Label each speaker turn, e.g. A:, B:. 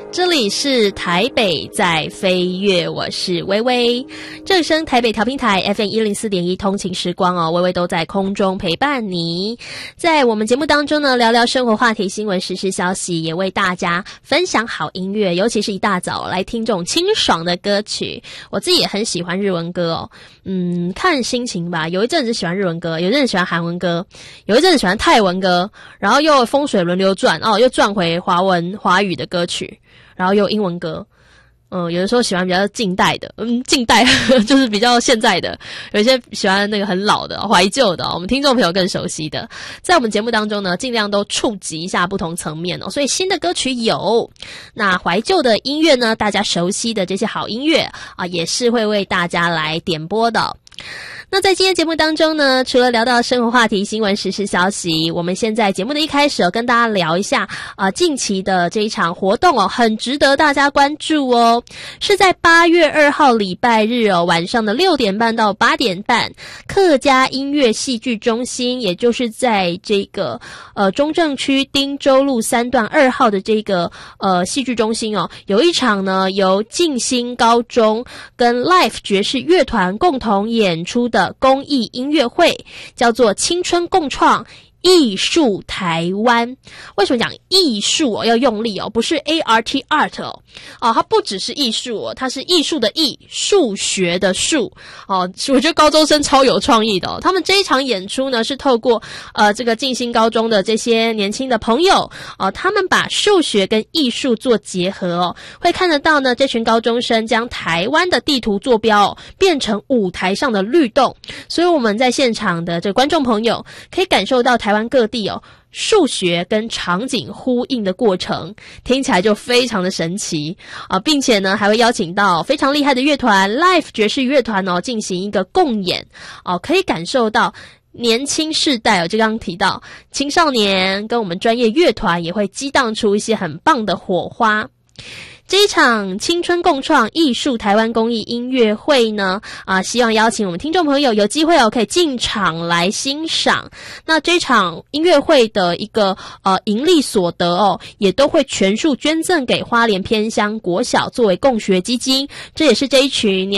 A: 这里是台北在飞跃，我是微微。正声台北调频台 FM104.1 通勤时光哦，微微都在空中陪伴你。在我们节目当中呢，聊聊生活话题、新闻时事消息，也为大家分享好音乐，尤其是一大早来听这种清爽的歌曲。我自己也很喜欢日文歌哦，看心情吧。有一阵子喜欢日文歌，有一阵子喜欢韩文歌，有一阵子喜欢泰文歌，然后又风水轮流转哦，又转回华语的歌曲。然后又英文歌，有的时候喜欢比较近代的，近代就是比较现在的，有一些喜欢那个很老的、怀旧的，我们听众朋友更熟悉的。在我们节目当中呢，尽量都触及一下不同层面哦。所以新的歌曲有，那怀旧的音乐呢，大家熟悉的这些好音乐啊，也是会为大家来点播的。那在今天节目当中呢，除了聊到生活话题、新闻时事消息，我们现在节目的一开始跟大家聊一下近期的这一场活动哦，很值得大家关注哦。是在8月2号礼拜日哦，晚上的6点半到8点半，客家音乐戏剧中心，也就是在这个中正区汀州路3段2号的这个戏剧中心哦，有一场呢由静心高中跟 Life 爵士乐团共同演出的公益音乐会，叫做青春共创艺术台湾。为什么讲艺术哦要用力哦，不是 ART art 哦，它不只是艺术哦，它是艺术的艺，数学的数哦。我觉得高中生超有创意的哦。他们这一场演出呢，是透过这个静心高中的这些年轻的朋友哦，他们把数学跟艺术做结合哦，会看得到呢，这群高中生将台湾的地图坐标变成舞台上的律动，所以我们在现场的这个观众朋友可以感受到台湾各地哦，数学跟场景呼应的过程，听起来就非常的神奇啊，并且呢还会邀请到非常厉害的乐团 Life 爵士乐团哦，进行一个共演哦，可以感受到年轻世代哦，就刚刚提到青少年跟我们专业乐团也会激荡出一些很棒的火花。这一场青春共创艺术台湾公益音乐会呢，希望邀请我们听众朋友有机会可以进场来欣赏。那这场音乐会的一个盈利所得也都会全数捐赠给花莲偏乡国小作为共学基金，这也是这一群